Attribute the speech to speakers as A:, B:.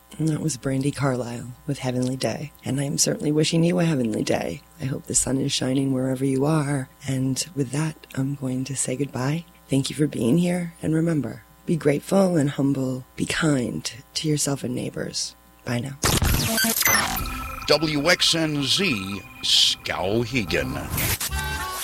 A: And that was Brandi Carlile with Heavenly Day. And I am certainly wishing you a heavenly day. I hope the sun is shining wherever you are. And with that, I'm going to say goodbye. Thank you for being here. And remember, be grateful and humble. Be kind to yourself and neighbors. Bye now.
B: WXNZ Skowhegan.